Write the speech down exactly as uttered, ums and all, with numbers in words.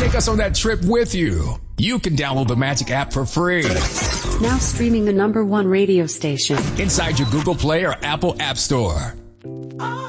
Take us on that trip with you. You can download the Magic app for free. Now streaming the number one radio station inside your Google Play or Apple App Store.